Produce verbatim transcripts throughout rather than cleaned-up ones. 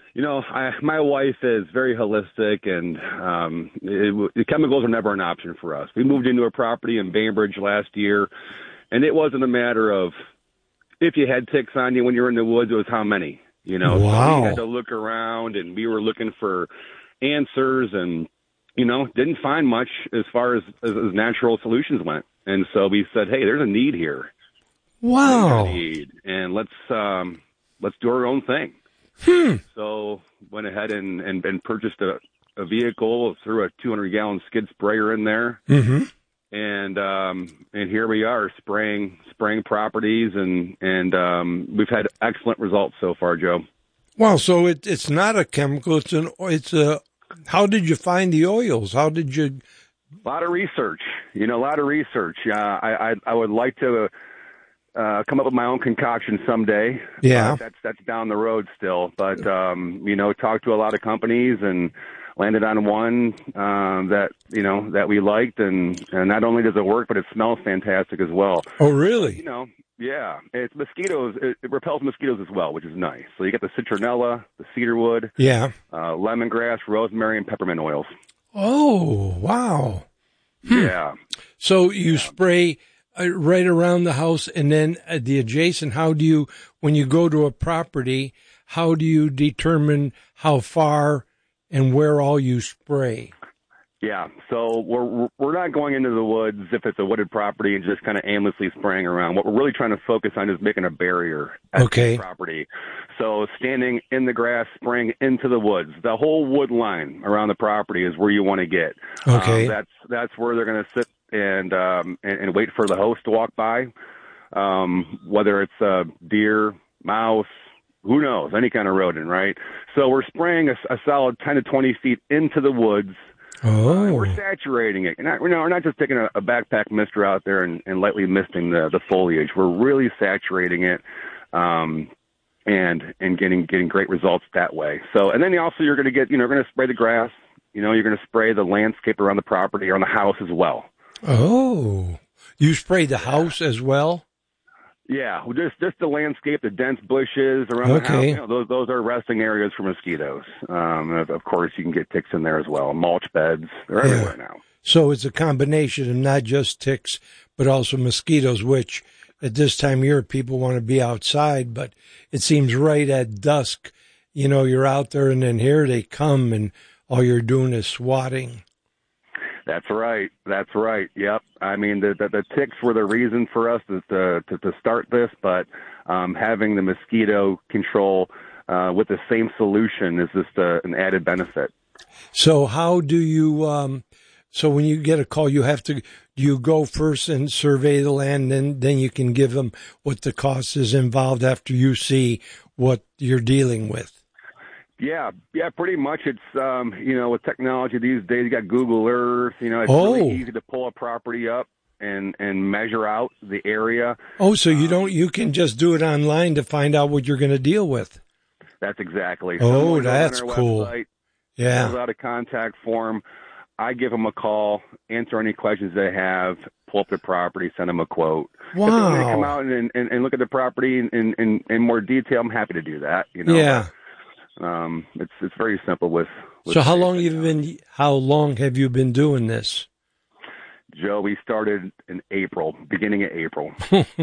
You know, I, my wife is very holistic, and um, it, the chemicals are never an option for us. We moved into a property in Bainbridge last year, and it wasn't a matter of if you had ticks on you when you were in the woods, it was how many. You know, wow. So we had to look around, and we were looking for answers, and you know, didn't find much as far as, as, as natural solutions went. And so we said, hey, there's a need here. Wow. Need, and let's um, let's do our own thing. Hmm. So went ahead and, and, and purchased a, a vehicle, threw a two hundred gallon skid sprayer in there, mm-hmm. and um, and here we are spraying spraying properties, and and um, we've had excellent results so far, Joe. Wow, so it, it's not a chemical; it's an it's a. How did you find the oils? How did you? A lot of research, you know, a lot of research. Uh, I, I I would like to. Uh, come up with my own concoction someday. Yeah, uh, that's that's down the road still. But um, you know, talked to a lot of companies and landed on one um, that you know that we liked, and, and not only does it work, but it smells fantastic as well. Oh, really? You know, yeah, it's mosquitoes. It, it repels mosquitoes as well, which is nice. So you get the citronella, the cedarwood, yeah, uh, lemongrass, rosemary, and peppermint oils. Oh, wow. Hmm. Yeah. So you yeah. spray right around the house, and then the adjacent, how do you, when you go to a property, how do you determine how far and where all you spray? Yeah, so we're we're not going into the woods if it's a wooded property and just kind of aimlessly spraying around. What we're really trying to focus on is making a barrier at okay. the property. So standing in the grass, spraying into the woods. The whole wood line around the property is where you want to get. Okay. Um, that's that's where they're going to sit and, um, and and wait for the host to walk by. Um, whether it's a deer, mouse, who knows, any kind of rodent, right? So we're spraying a, a solid ten to twenty feet into the woods. Oh. Uh, we're saturating it. Not, you know, we're not just taking a, a backpack mister out there and, and lightly misting the, the foliage. We're really saturating it, um, and and getting getting great results that way. So, and then also you're going to get, you know, you're going to spray the grass. You know, you're going to spray the landscape around the property, around the house as well. Oh, you spray the house as well? Yeah, well, just just the landscape, the dense bushes around okay. the house. You know, those those are resting areas for mosquitoes. Um, of, of course, you can get ticks in there as well. Mulch beds, they're yeah. everywhere now. So it's a combination of not just ticks, but also mosquitoes, which at this time of year people want to be outside, but it seems right at dusk, you know, you're out there and then here they come and all you're doing is swatting. That's right. That's right. Yep. I mean, the, the, the ticks were the reason for us to to, to start this, but um, having the mosquito control uh, with the same solution is just a, an added benefit. So how do you, um, so when you get a call, you have to, do you go first and survey the land, and then you can give them what the cost is involved after you see what you're dealing with? Yeah, yeah, pretty much. It's, um, you know, with technology these days, you got Google Earth, you know, it's oh. really easy to pull a property up and, and measure out the area. Oh, so you don't, you can just do it online to find out what you're going to deal with. That's exactly. Oh, that's cool. Website, yeah. Fills out a contact form. I give them a call, answer any questions they have, pull up the property, send them a quote. Wow. If they want to come out and, and, and look at the property in, in, in more detail, I'm happy to do that. You know? Yeah. Um, it's it's very simple with. with so how long have you been? How long have you been doing this? Joe, we started in April, beginning of April.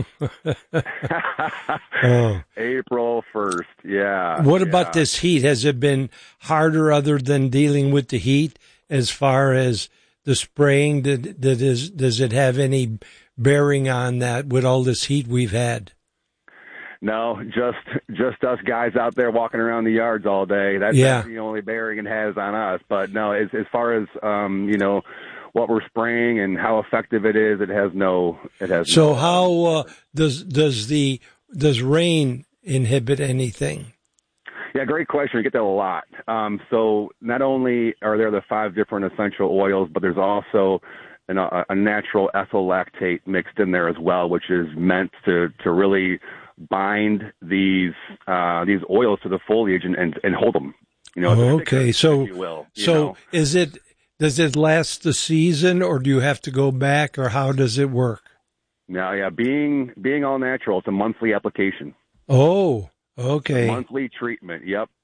oh. April first, yeah. What yeah. about this heat? Has it been harder other than dealing with the heat as far as the spraying? Did, did is, does it have any bearing on that with all this heat we've had? No, just just us guys out there walking around the yards all day. That's, yeah. that's the only bearing it has on us. But no, as as far as um, you know, what we're spraying and how effective it is, it has no. It has. So no, how uh, does does the does rain inhibit anything? Yeah, great question. We get that a lot. Um, so not only are there the five different essential oils, but there's also an, a, a natural ethyl lactate mixed in there as well, which is meant to to really bind these uh, these oils to the foliage and, and, and hold them. You know, okay, sticker, so if you will, you so know? is it does it last the season, or do you have to go back, or how does it work? No, yeah, being being all natural, it's a monthly application. Oh, okay. A monthly treatment. Yep,